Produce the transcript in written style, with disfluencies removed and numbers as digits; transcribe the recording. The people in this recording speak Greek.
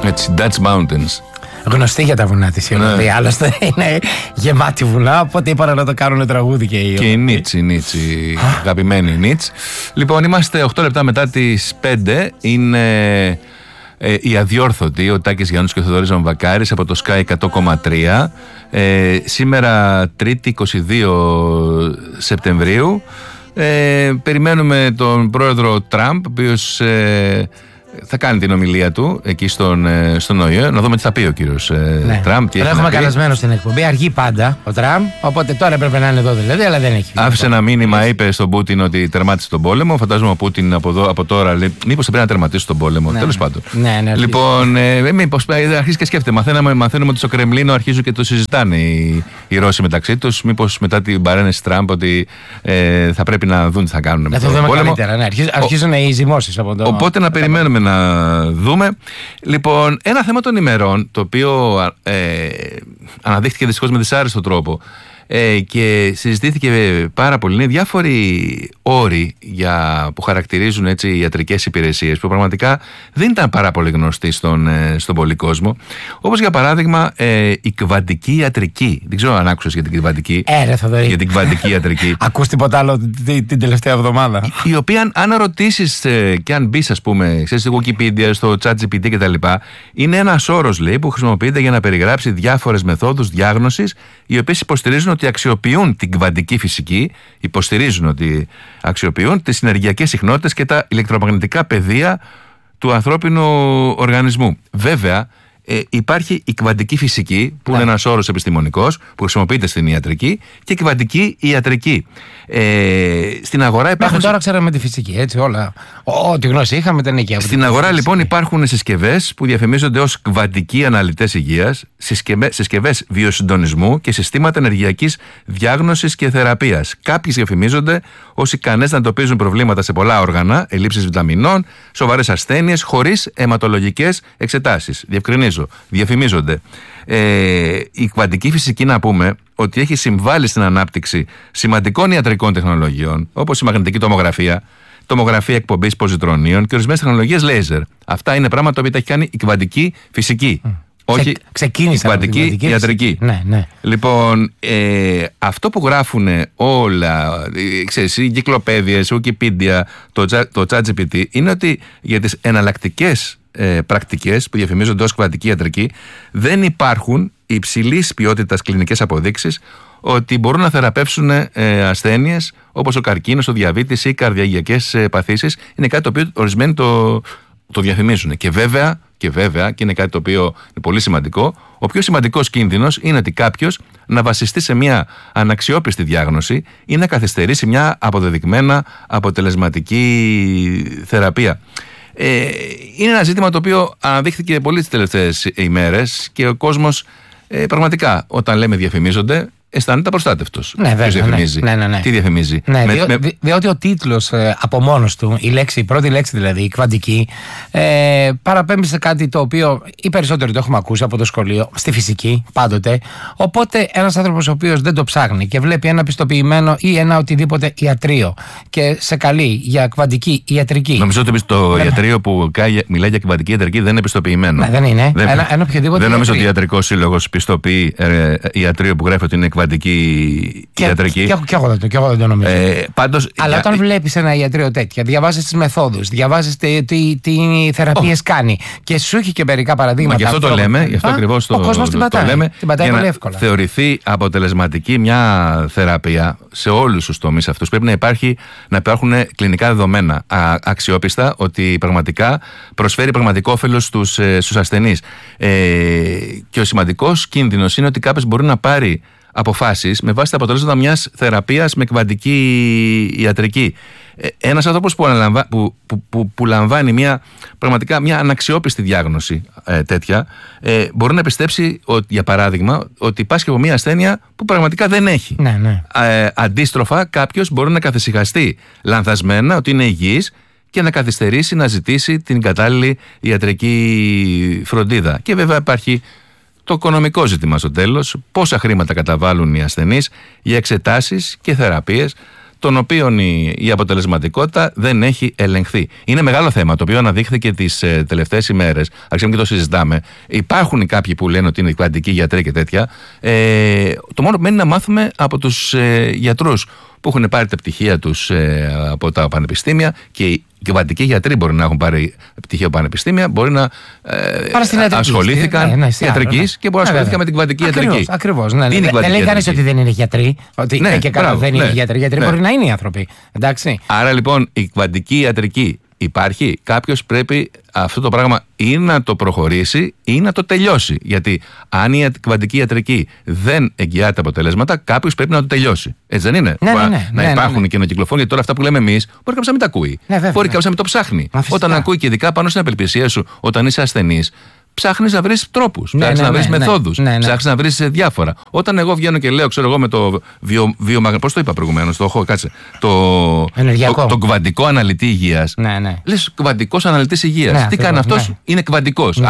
Έτσι, Dutch Mountains. Γνωστή για τα βουνά της η Ολλανδία. Άλλωστε είναι γεμάτη βουνά. Οπότε είπα να το κάνουν τραγούδι και οι Και η Νίτση, αγαπημένη Νίτση. Λοιπόν, είμαστε 8 λεπτά μετά τις 5. Είναι η Αδιόρθωτη, ο Τάκης Γιάννους και ο Θοδωρής Βαμβακάρης από το Sky 100,3. Σήμερα Τρίτη 22 Σεπτεμβρίου. Περιμένουμε τον πρόεδρο Τραμπ, ο οποίος θα κάνει την ομιλία του εκεί στον ΟΗΕ. Να δούμε τι θα πει ο κύριος Τραμπ. Τον έχουμε καλεσμένο στην εκπομπή. Αργεί πάντα ο Τραμπ. Οπότε τώρα έπρεπε να είναι εδώ δηλαδή, αλλά δεν έχει. Άφησε ένα μήνυμα, είπε στον Πούτιν ότι τερμάτισε τον πόλεμο. Φαντάζομαι ο Πούτιν από τώρα λέει: μήπως θα πρέπει να τερματίσει τον πόλεμο. Τέλος πάντων. Ναι, λοιπόν, μήπως αρχίζει και σκέφτεται. Μαθαίνουμε ότι στο Κρεμλίνο αρχίζουν και το συζητάνε οι Ρώσοι μεταξύ τους. Μήπως μετά την παρένεση Τραμπ ότι θα πρέπει να δουν τι θα κάνουν με τον πόλεμο. Καλύτερα, ναι. Αρχίζουν οι ζυμώσεις από το. Οπότε να περιμένουμε να δούμε. Λοιπόν, ένα θέμα των ημερών, το οποίο αναδείχθηκε δυστυχώς με δυσάρεστο τρόπο και συζητήθηκε πάρα πολύ, είναι διάφοροι όροι που χαρακτηρίζουν έτσι οι ιατρικές υπηρεσίες που πραγματικά δεν ήταν πάρα πολύ γνωστοί στον πολύ κόσμο, όπως για παράδειγμα η κβαντική ιατρική. Δεν ξέρω αν άκουσες για την κβαντική. Για την κβαντική ιατρική. Ακούς τίποτα άλλο την τελευταία εβδομάδα? Η οποία αν ρωτήσεις και αν μπεις ας πούμε στη Wikipedia, στο ChatGPT κτλ, είναι ένας όρος λέει που χρησιμοποιείται για να περιγράψει διάφορες μεθόδους διάγνωσης οι οποίες υποστηρίζουν ότι αξιοποιούν την κβαντική φυσική, υποστηρίζουν ότι αξιοποιούν τις συνεργειακές συχνότητες και τα ηλεκτρομαγνητικά πεδία του ανθρώπινου οργανισμού. Βέβαια, υπάρχει η κβαντική φυσική, που είναι ένας όρος επιστημονικός που χρησιμοποιείται στην ιατρική, και η κβαντική ιατρική. Στην αγορά υπάρχουν. Μέχρι τώρα ξέραμε τη φυσική, έτσι όλα. Ό,τι γνώση είχαμε ήταν εκεί. Στην αγορά λοιπόν υπάρχουν συσκευές που διαφημίζονται ως κβαντικοί αναλυτές υγείας, συσκευές βιοσυντονισμού και συστήματα ενεργειακής διάγνωσης και θεραπείας. Κάποιες διαφημίζονται ως ικανές να εντοπίζουν προβλήματα σε πολλά όργανα, ελλείψεις βιταμινών, σοβαρές ασθένειες, χωρίς αιματολογικές εξετάσεις. Διευκρινίζω, διαφημίζονται. Η κβαντική φυσική, να πούμε, ότι έχει συμβάλει στην ανάπτυξη σημαντικών ιατρικών τεχνολογιών, όπως η μαγνητική τομογραφία, τομογραφία εκπομπής ποζιτρονίων και ορισμένες τεχνολογίες λέιζερ. Αυτά είναι πράγματα τα οποία τα έχει κάνει η κβαντική φυσική. Όχι η κβαντική ιατρική. Ναι. Λοιπόν, αυτό που γράφουν όλα, ξέρεις, οι εγκυκλοπαίδειες, η Wikipedia, το ChatGPT, είναι ότι για τις εναλλακτικές πρακτικές που διαφημίζονται ως κβαντική ιατρική δεν υπάρχουν υψηλής ποιότητας κλινικές αποδείξεις ότι μπορούν να θεραπεύσουν ασθένειες όπως ο καρκίνος, ο διαβήτης ή οι καρδιαγγειακές παθήσεις. Είναι κάτι το οποίο ορισμένοι το διαφημίζουν. Και βέβαια, και είναι κάτι το οποίο είναι πολύ σημαντικό, ο πιο σημαντικός κίνδυνος είναι ότι κάποιος να βασιστεί σε μια αναξιόπιστη διάγνωση ή να καθυστερήσει μια αποδεδειγμένα αποτελεσματική θεραπεία. Είναι ένα ζήτημα το οποίο αναδείχθηκε πολύ τις τελευταίες ημέρες και ο κόσμος πραγματικά, όταν λέμε διαφημίζονται, αισθάνεται απροστάτευτος. Ναι, ποιος διαφημίζει? Ναι. Τι διαφημίζει? Ναι, διότι ο τίτλος από μόνος του, η πρώτη λέξη δηλαδή, η κβαντική, παραπέμπει σε κάτι το οποίο οι περισσότεροι το έχουμε ακούσει από το σχολείο, στη φυσική πάντοτε. Οπότε ένας άνθρωπος ο οποίος δεν το ψάχνει και βλέπει ένα πιστοποιημένο ή ένα οτιδήποτε ιατρείο και σε καλεί για κβαντική ιατρική. Νομίζω ότι το ιατρείο που μιλάει για κβαντική ιατρική δεν είναι πιστοποιημένο. Ναι, δεν είναι. Ένα οποιοδήποτε. Δεν νομίζω ότι ο Ιατρικός Σύλλογος πιστοποιεί ιατρείο που γράφει ότι είναι κβαντική ιατρική. Και εγώ δεν το νομίζω. Πάντως, αλλά όταν βλέπεις ένα ιατρείο τέτοια, διαβάζεις τις μεθόδους, διαβάζεις τι θεραπείες κάνει και σου έχει και μερικά παραδείγματα. Γι' αυτό το λέμε, γι' αυτό ακριβώς το λέμε. Την πατάει πολύ εύκολα. Για να θεωρηθεί αποτελεσματική μια θεραπεία σε όλους τους τομείς αυτούς, πρέπει να υπάρχουν κλινικά δεδομένα αξιόπιστα ότι πραγματικά προσφέρει πραγματικό όφελος στους ασθενείς. Και ο σημαντικός κίνδυνος είναι ότι κάποιος μπορεί να πάρει αποφάσεις με βάση τα αποτελέσματα μιας θεραπείας με κβαντική ιατρική. Ένας άνθρωπος που λαμβάνει πραγματικά μια αναξιόπιστη διάγνωση τέτοια, μπορεί να πιστέψει ότι, για παράδειγμα, ότι πάσχει από μια ασθένεια που πραγματικά δεν έχει. Ναι. Αντίστροφα, κάποιος μπορεί να καθησυχαστεί λανθασμένα ότι είναι υγιής και να καθυστερήσει να ζητήσει την κατάλληλη ιατρική φροντίδα. Και βέβαια υπάρχει το οικονομικό ζήτημα στο τέλος, πόσα χρήματα καταβάλουν οι ασθενείς για εξετάσεις και θεραπείες, των οποίων η αποτελεσματικότητα δεν έχει ελεγχθεί. Είναι μεγάλο θέμα, το οποίο αναδείχθηκε τις τελευταίες ημέρες. Αρχίσαμε και το συζητάμε. Υπάρχουν κάποιοι που λένε ότι είναι κβαντικοί γιατροί και τέτοια. Το μόνο που μένει να μάθουμε από τους γιατρούς που έχουν πάρει τα πτυχία τους από τα πανεπιστήμια, και οι κβαντικοί γιατροί μπορεί να έχουν πάρει πτυχίο από πανεπιστήμια, μπορεί να ασχολήθηκαν ιατρικής και μπορεί να ασχολήθηκαν με την κβαντική ιατρική. Ακριβώς. Ναι. Δεν λέει κανείς ότι δεν είναι γιατροί, ότι και καλά δεν είναι γιατροί. Γιατί μπορεί να είναι οι άνθρωποι. Εντάξει. Άρα λοιπόν η κβαντική ιατρική υπάρχει. Κάποιος πρέπει αυτό το πράγμα ή να το προχωρήσει ή να το τελειώσει. Γιατί αν η κβαντική ιατρική δεν εγγυάται αποτελέσματα, κάποιος πρέπει να το τελειώσει. Έτσι δεν είναι? Να υπάρχουν και να κυκλοφορούν. Γιατί τώρα αυτά που λέμε εμείς, μπορεί κάποιος να μην τα ακούει. Μπορεί κάποιος να μην το ψάχνει. Όταν ακούει, και ειδικά πάνω στην απελπισία σου, όταν είσαι ασθενής, ψάχνεις να βρεις τρόπους, ψάχνεις να βρεις μεθόδους, ψάχνεις να βρεις διάφορα. Όταν εγώ βγαίνω και λέω, ξέρω εγώ, με το πώς το είπα προηγουμένως, το κβαντικό αναλυτή υγείας. Λες κβαντικός αναλυτής υγείας. Τι κάνει αυτός? Είναι κβαντικός.